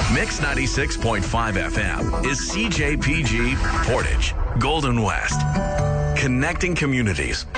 Mix 96.5 FM is CJPG Portage, Golden West. Connecting communities.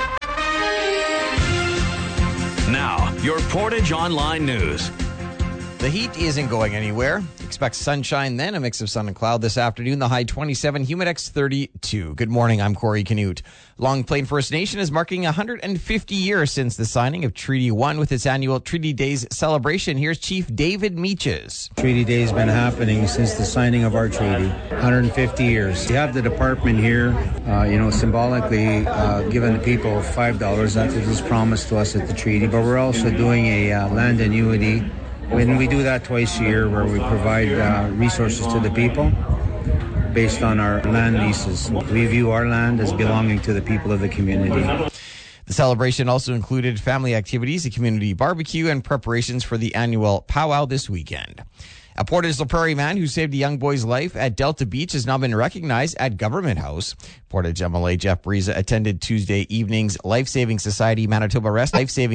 Now, your Portage Online News. The heat isn't going anywhere. Expect sunshine, then a mix of sun and cloud this afternoon. The high 27, Humidex 32. Good morning, I'm Corey Canute. Long Plain First Nation is marking 150 years since the signing of Treaty 1 with its annual Treaty Days celebration. Here's Chief David Meaches. Treaty Day has been happening since the signing of our treaty, 150 years. We have the department here, symbolically giving the people $5. That was promised to us at the treaty, but we're also doing a land annuity. When we do that twice a year, where we provide resources to the people based on our land leases. We view our land as belonging to the people of the community. The celebration also included family activities, a community barbecue, and preparations for the annual powwow this weekend. A Portage La Prairie man who saved a young boy's life at Delta Beach has now been recognized at Government House. Portage MLA Jeff Briza attended Tuesday evening's Life Saving Society Manitoba Rescue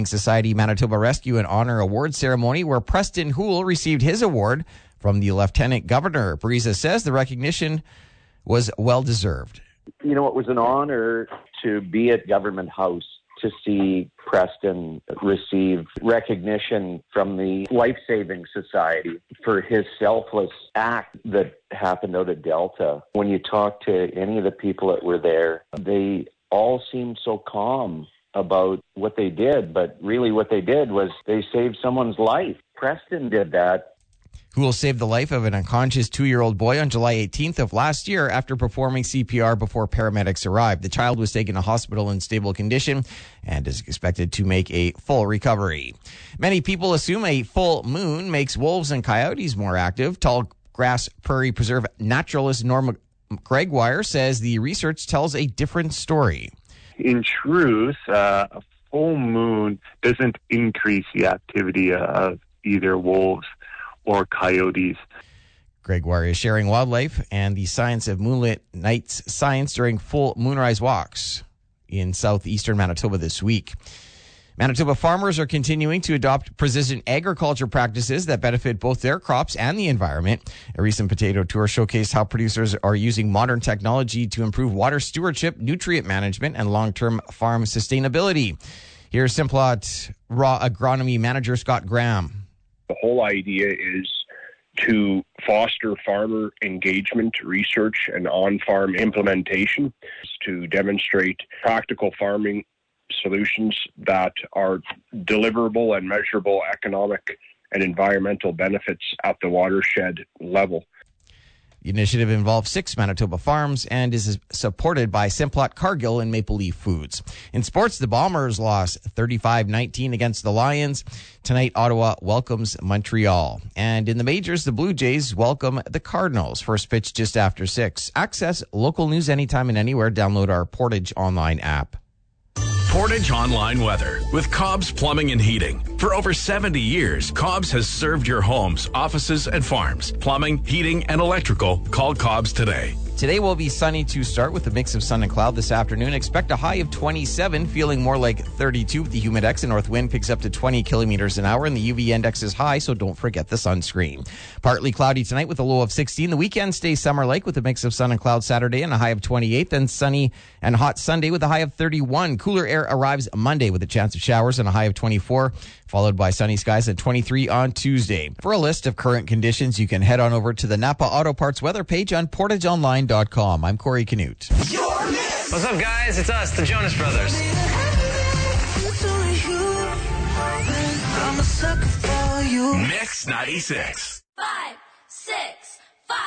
and Honor Award ceremony, where Preston Houle received his award from the Lieutenant Governor. Briza says the recognition was well-deserved. You know, it was an honor to be at Government House to see Preston receive recognition from the Life Saving Society for his selfless act that happened out at Delta. When you talk to any of the people that were there, they all seemed so calm about what they did, but really what they did was they saved someone's life. Preston did that. Houle saved the life of an unconscious 2-year-old boy on July 18th of last year after performing CPR before paramedics arrived. The child was taken to hospital in stable condition and is expected to make a full recovery. Many people assume a full moon makes wolves and coyotes more active. Tallgrass Prairie Preserve naturalist Norma Gregoire says the research tells a different story. In truth, a full moon doesn't increase the activity of either wolves or coyotes. Gregoire is sharing wildlife and the science of moonlit nights science during full moonrise walks in southeastern Manitoba this week. Manitoba farmers are continuing to adopt precision agriculture practices that benefit both their crops and the environment. A recent potato tour showcased how producers are using modern technology to improve water stewardship, nutrient management, and long-term farm sustainability. Here's Simplot Raw Agronomy Manager Scott Graham. The whole idea is to foster farmer engagement, research, and on-farm implementation to demonstrate practical farming solutions that are deliverable and measurable economic and environmental benefits at the watershed level. The initiative involves 6 Manitoba farms and is supported by Simplot Cargill and Maple Leaf Foods. In sports, the Bombers lost 35-19 against the Lions. Tonight, Ottawa welcomes Montreal. And in the majors, the Blue Jays welcome the Cardinals. First pitch just after 6. Access local news anytime and anywhere. Download our Portage Online app. Portage Online Weather with Cobb's Plumbing and Heating. For over 70 years, Cobb's has served your homes, offices, and farms. Plumbing, heating, and electrical. Call Cobb's today. Today will be sunny to start with a mix of sun and cloud this afternoon. Expect a high of 27, feeling more like 32 with the Humidex. The north wind picks up to 20 kilometers an hour, and the UV index is high, so don't forget the sunscreen. Partly cloudy tonight with a low of 16. The weekend stays summer-like with a mix of sun and cloud Saturday and a high of 28. Then sunny and hot Sunday with a high of 31. Cooler air arrives Monday with a chance of showers and a high of 24, followed by sunny skies at 23 on Tuesday. For a list of current conditions, you can head on over to the Napa Auto Parts weather page on portageonline.com. I'm Corey Canute. What's up, guys? It's us, the Jonas Brothers. Mix 96. 5, 6.